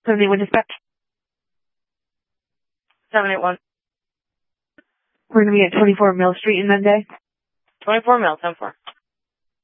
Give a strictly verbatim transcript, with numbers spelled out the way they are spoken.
seventy-one dispatch. seven eight one. We're going to be at twenty-four Mill Street in Monday. twenty-four Mill, ten four.